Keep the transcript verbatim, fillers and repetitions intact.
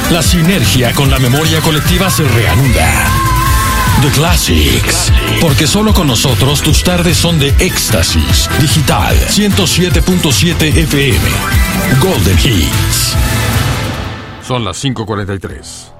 La sinergia con la memoria colectiva se reanuda. The Classics, porque solo con nosotros tus tardes son de éxtasis. Digital ciento siete punto siete F M. Golden Hits. Son las cinco cuarenta y tres.